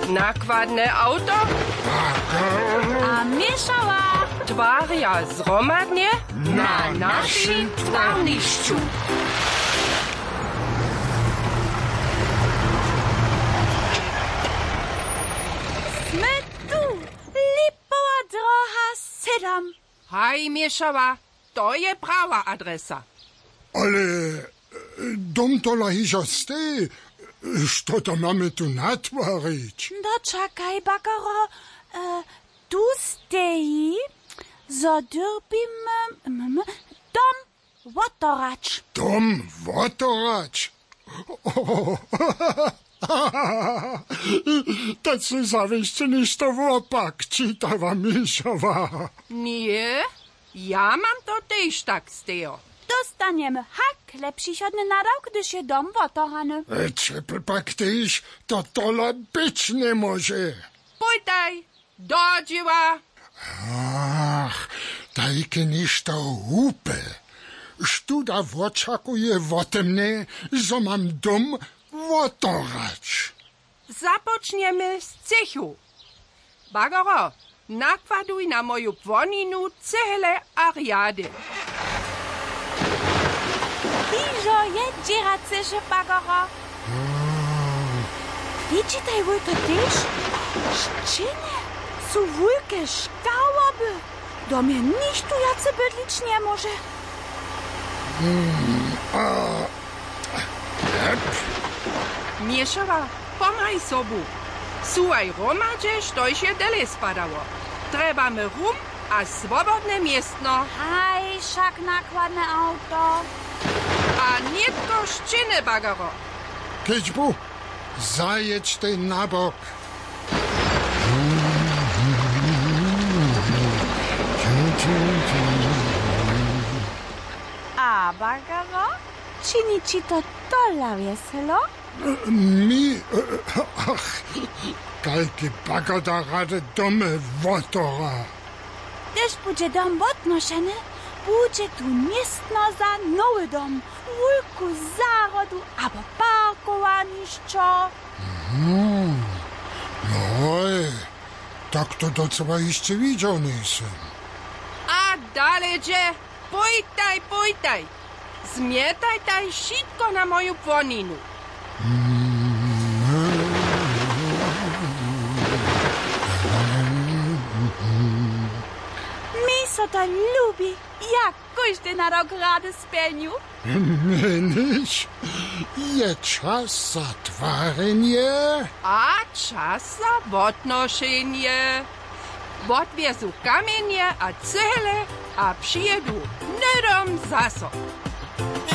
Nakładne auto a mieszała twaria zgromadnie na naszym twarniszczu. My tu, Lipowa droha 7. Haj, Mieszała, to je prawa adresa. Ale dom to lahižo ste. Što to máme tu natvoriť? No čakaj, Bagaro, tu stejí, zodyrbimy dom Wotorač. Dom Wotorač? Tak si zavištený, što opak čítava Mišova. Nie, ja mam to też tak stejo. Dostaniemy hakle przychodny nadał, gdyż je dom Wotorany. Čepl pak tyž, to tola byč ne može. Pojtaj, dođiva. Ach, tajke ništo hupe. Študa očakuje votemne, zo mam dom Wotorač. Započniemy z cechu. Bagaro, nakładuj na moju płoninu cehle a riady. Iżo je dzieracyszy, Bagaro. Widzitaj, wuj to też? Szczyny są wielkie szkałoby. Do mnie nikt tu jacy bydlić nie może. Mieszała, pomaj sobu. Słuchaj, romadzie, što się dele spadało. Trebamy rum a swobodne miestno. Haj, szak nakładne auto. A nie to szczyny, Bagaro. Keďbu, zajedź ty na bok. A, Bagaro? Czyni ci to tola weselo? Mi, ach, kajki pagoda rade domy Wotora. Gdyż będzie dom odnoszony, będzie tu miestno za nowy dom, wulku zarodu albo parkowaniszczo. Oj, tak to docela jeszcze widział nisem. A dalej, pojtaj, pojtaj. Zmietaj taj šitko na moju płoninu. Mi so to lubi, jak każdy na rok rady spełnił. Meniš, je čas za tvarenie? A czas za odnoszenie. Odwiezu kamienie a cehle a przyjedu nedom zaso.